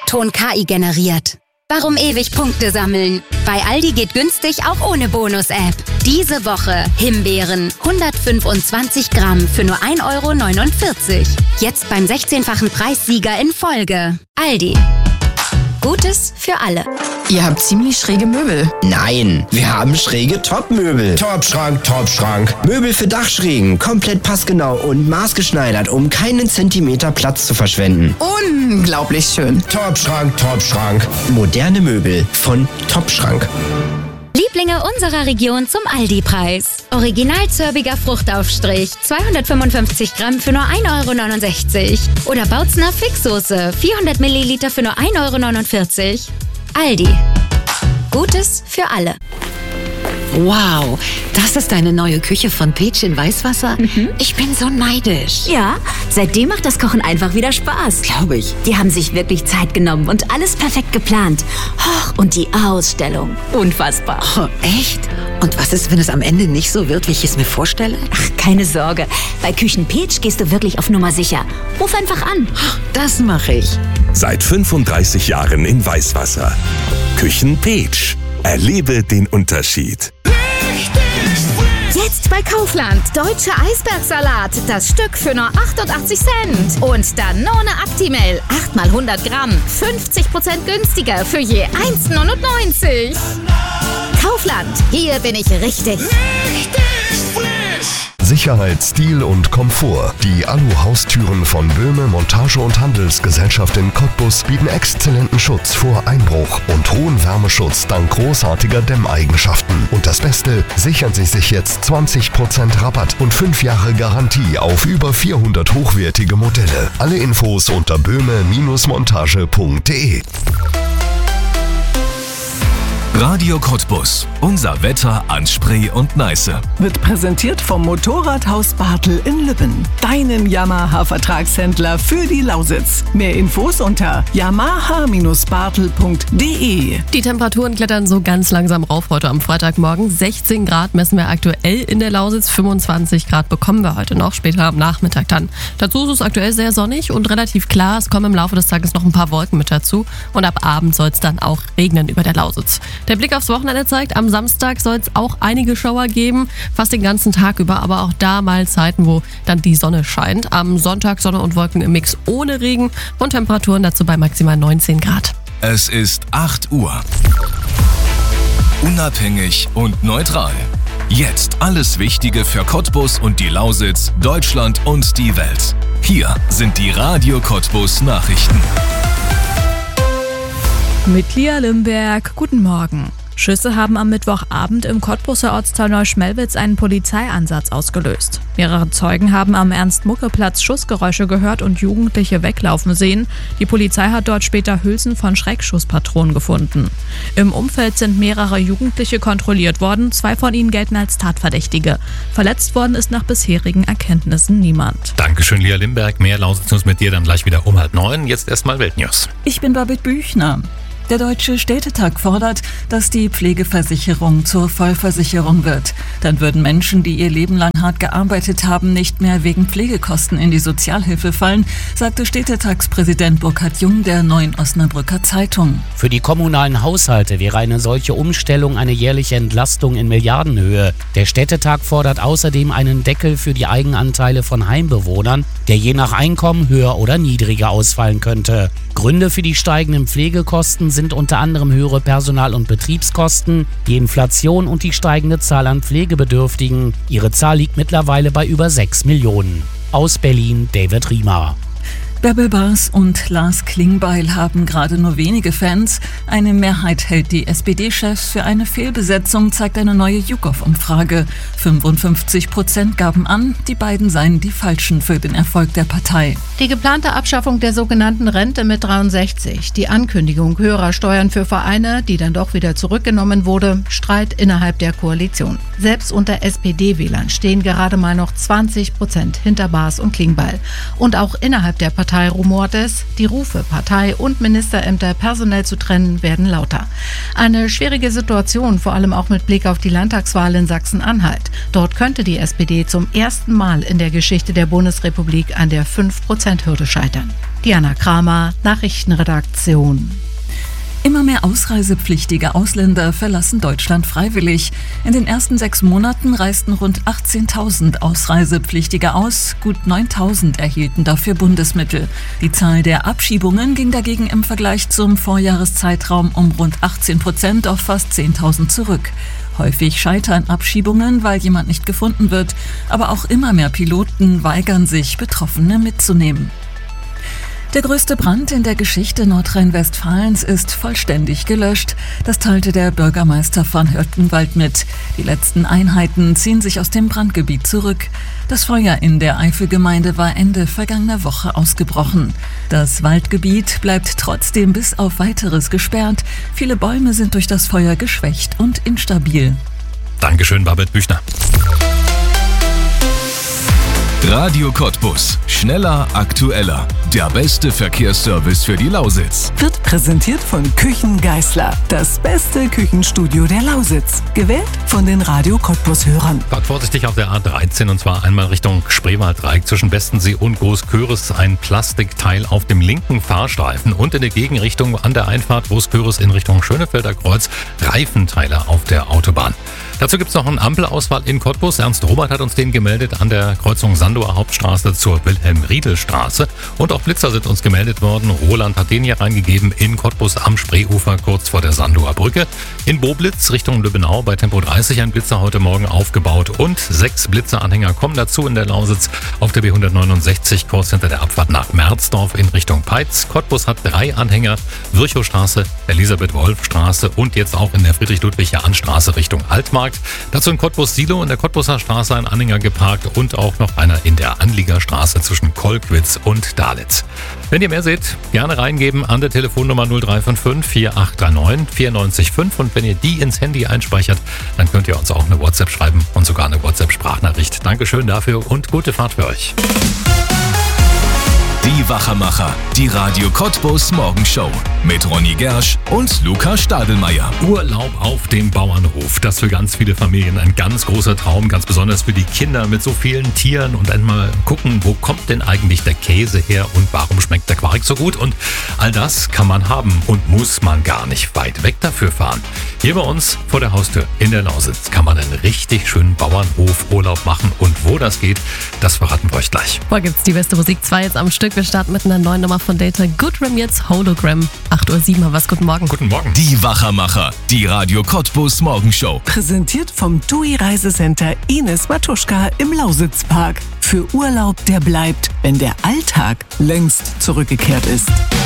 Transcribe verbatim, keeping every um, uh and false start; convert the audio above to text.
O-Ton-K I generiert. Warum ewig Punkte sammeln? Bei Aldi geht günstig auch ohne Bonus-App. Diese Woche Himbeeren hundertfünfundzwanzig Gramm für nur ein Euro neunundvierzig. Jetzt beim sechzehnfachen Preissieger in Folge. Aldi. Gutes für alle. Ihr habt ziemlich schräge Möbel. Nein, wir haben schräge Top-Möbel. Top-Schrank, Top-Schrank. Möbel für Dachschrägen, komplett passgenau und maßgeschneidert, um keinen Zentimeter Platz zu verschwenden. Unglaublich schön. Top-Schrank, Top-Schrank. Moderne Möbel von Top-Schrank. Lieblinge unserer Region zum Aldi-Preis. Original zörbiger Fruchtaufstrich, zweihundertfünfundfünfzig Gramm für nur ein Euro neunundsechzig. Oder Bautzner Fixsoße, vierhundert Milliliter für nur ein Euro neunundvierzig. Aldi. Gutes für alle. Wow, das ist deine neue Küche von Peach in Weißwasser? Mhm. Ich bin so neidisch. Ja, seitdem macht das Kochen einfach wieder Spaß. Glaube ich. Die haben sich wirklich Zeit genommen und alles perfekt geplant. Och, und die Ausstellung. Unfassbar. Oh, echt? Und was ist, wenn es am Ende nicht so wird, wie ich es mir vorstelle? Ach, keine Sorge. Bei Küchen Peach gehst du wirklich auf Nummer sicher. Ruf einfach an. Das mache ich. Seit fünfunddreißig Jahren in Weißwasser. Küchen Peach. Erlebe den Unterschied. Jetzt bei Kaufland. Deutscher Eisbergsalat. Das Stück für nur achtundachtzig Cent. Und Danone Actimel. acht mal hundert Gramm. fünfzig Prozent günstiger für je eins neunundneunzig. Kaufland. Hier bin ich richtig. Richtig frisch. Sicherheit, Stil und Komfort. Die Alu-Haustüren von Böhme Montage- und Handelsgesellschaft in Cottbus bieten exzellenten Schutz vor Einbruch und hohen Wärmeschutz dank großartiger Dämmeigenschaften. Und das Beste, sichern Sie sich jetzt zwanzig Prozent Rabatt und fünf Jahre Garantie auf über vierhundert hochwertige Modelle. Alle Infos unter böhme Montage punkt de. Radio Cottbus. Unser Wetter an Spree und Neiße. Wird präsentiert vom Motorradhaus Bartel in Lübben. Deinem Yamaha-Vertragshändler für die Lausitz. Mehr Infos unter yamaha bartel punkt de. Die Temperaturen klettern so ganz langsam rauf heute am Freitagmorgen. sechzehn Grad messen wir aktuell in der Lausitz. fünfundzwanzig Grad bekommen wir heute noch, später am Nachmittag dann. Dazu ist es aktuell sehr sonnig und relativ klar. Es kommen im Laufe des Tages noch ein paar Wolken mit dazu. Und ab Abend soll es dann auch regnen über der Lausitz. Der Blick aufs Wochenende zeigt, am Samstag soll es auch einige Schauer geben, fast den ganzen Tag über, aber auch da mal Zeiten, wo dann die Sonne scheint. Am Sonntag Sonne und Wolken im Mix ohne Regen und Temperaturen dazu bei maximal neunzehn Grad. Es ist acht Uhr. Unabhängig und neutral. Jetzt alles Wichtige für Cottbus und die Lausitz, Deutschland und die Welt. Hier sind die Radio Cottbus Nachrichten. Mit Lia Limberg, guten Morgen. Schüsse haben am Mittwochabend im Cottbuser Ortsteil Neuschmelwitz einen Polizeieinsatz ausgelöst. Mehrere Zeugen haben am Ernst-Mucke-Platz Schussgeräusche gehört und Jugendliche weglaufen sehen. Die Polizei hat dort später Hülsen von Schreckschusspatronen gefunden. Im Umfeld sind mehrere Jugendliche kontrolliert worden, zwei von ihnen gelten als Tatverdächtige. Verletzt worden ist nach bisherigen Erkenntnissen niemand. Dankeschön, Lia Limberg. Mehr Lausitz-News mit dir dann gleich wieder um halb neun. Jetzt erstmal Weltnews. Ich bin Babette Büchner. Der Deutsche Städtetag fordert, dass die Pflegeversicherung zur Vollversicherung wird. Dann würden Menschen, die ihr Leben lang hart gearbeitet haben, nicht mehr wegen Pflegekosten in die Sozialhilfe fallen, sagte Städtetagspräsident Burkhard Jung der Neuen Osnabrücker Zeitung. Für die kommunalen Haushalte wäre eine solche Umstellung eine jährliche Entlastung in Milliardenhöhe. Der Städtetag fordert außerdem einen Deckel für die Eigenanteile von Heimbewohnern, der je nach Einkommen höher oder niedriger ausfallen könnte. Gründe für die steigenden Pflegekosten sind unter anderem höhere Personal- und Betriebskosten, die Inflation und die steigende Zahl an Pflegebedürftigen. Ihre Zahl liegt mittlerweile bei über sechs Millionen. Aus Berlin, David Riemer. Bärbel Bas und Lars Klingbeil haben gerade nur wenige Fans. Eine Mehrheit hält die S P D-Chefs für eine Fehlbesetzung, zeigt eine neue YouGov-Umfrage. fünfundfünfzig Prozent gaben an, die beiden seien die Falschen für den Erfolg der Partei. Die geplante Abschaffung der sogenannten Rente mit dreiundsechzig, die Ankündigung höherer Steuern für Vereine, die dann doch wieder zurückgenommen wurde, Streit innerhalb der Koalition. Selbst unter S P D-Wählern stehen gerade mal noch zwanzig Prozent hinter Bas und Klingbeil. Und auch innerhalb der Partei rumort es, die Rufe, Partei und Ministerämter personell zu trennen, werden lauter. Eine schwierige Situation, vor allem auch mit Blick auf die Landtagswahl in Sachsen-Anhalt. Dort könnte die S P D zum ersten Mal in der Geschichte der Bundesrepublik an der fünf Prozent Hürde scheitern. Diana Kramer, Nachrichtenredaktion. Immer mehr ausreisepflichtige Ausländer verlassen Deutschland freiwillig. In den ersten sechs Monaten reisten rund achtzehntausend Ausreisepflichtige aus, gut neuntausend erhielten dafür Bundesmittel. Die Zahl der Abschiebungen ging dagegen im Vergleich zum Vorjahreszeitraum um rund achtzehn Prozent auf fast zehntausend zurück. Häufig scheitern Abschiebungen, weil jemand nicht gefunden wird, aber auch immer mehr Piloten weigern sich, Betroffene mitzunehmen. Der größte Brand in der Geschichte Nordrhein-Westfalens ist vollständig gelöscht. Das teilte der Bürgermeister von Hürtgenwald mit. Die letzten Einheiten ziehen sich aus dem Brandgebiet zurück. Das Feuer in der Eifelgemeinde war Ende vergangener Woche ausgebrochen. Das Waldgebiet bleibt trotzdem bis auf Weiteres gesperrt. Viele Bäume sind durch das Feuer geschwächt und instabil. Dankeschön, Babette Büchner. Radio Cottbus. Schneller, aktueller. Der beste Verkehrsservice für die Lausitz. Wird präsentiert von Küchen Geißler. Das beste Küchenstudio der Lausitz. Gewählt von den Radio Cottbus-Hörern. Fahrt vorsichtig auf der A dreizehn und zwar einmal Richtung Spreewalddreieck zwischen Bestensee und Großköris. Ein Plastikteil auf dem linken Fahrstreifen und in der Gegenrichtung an der Einfahrt Großköris in Richtung Schönefelder Kreuz Reifenteile auf der Autobahn. Dazu gibt es noch eine Ampelauswahl in Cottbus. Ernst Robert hat uns den gemeldet an der Kreuzung Sandower Hauptstraße zur Wilhelm-Riedel-Straße. Und auch Blitzer sind uns gemeldet worden. Roland hat den hier reingegeben in Cottbus am Spreeufer kurz vor der Sandower Brücke. In Boblitz Richtung Lübbenau bei Tempo dreißig ein Blitzer heute Morgen aufgebaut. Und sechs Blitzeranhänger kommen dazu in der Lausitz auf der B hundertneunundsechzig kurz hinter der Abfahrt nach Merzdorf in Richtung Peitz. Cottbus hat drei Anhänger. Virchowstraße, Elisabeth-Wolf-Straße und jetzt auch in der Friedrich-Ludwig-Jahn-Straße Richtung Altmarkt. Dazu in Cottbus Silo in der Cottbuser Straße ein Anhänger geparkt und auch noch einer in der Anliegerstraße zwischen Kolkwitz und Dalitz. Wenn ihr mehr seht, gerne reingeben an der Telefonnummer null drei fünf fünf vier acht drei neun vier neun fünf und wenn ihr die ins Handy einspeichert, dann könnt ihr uns auch eine WhatsApp schreiben und sogar eine WhatsApp-Sprachnachricht. Dankeschön dafür und gute Fahrt für euch. Die Wachermacher, die Radio Cottbus Morgenshow mit Ronny Gersch und Luca Stadelmeier. Urlaub auf dem Bauernhof, das für ganz viele Familien ein ganz großer Traum, ganz besonders für die Kinder mit so vielen Tieren und einmal gucken, wo kommt denn eigentlich der Käse her und warum schmeckt der Quark so gut und all das kann man haben und muss man gar nicht weit weg dafür fahren. Hier bei uns vor der Haustür in der Lausitz kann man einen richtig schönen Bauernhofurlaub machen und wo das geht, das verraten wir euch gleich. Wo gibt's die beste Musik? Zwei jetzt am Stück. Wir starten mit einer neuen Nummer von Data. Goodram jetzt Hologram. acht Uhr sieben, was? Guten Morgen. Guten Morgen. Die Wachermacher, die Radio Cottbus Morgenshow. Präsentiert vom T U I Reisecenter Ines Matuschka im Lausitzpark. Für Urlaub, der bleibt, wenn der Alltag längst zurückgekehrt ist.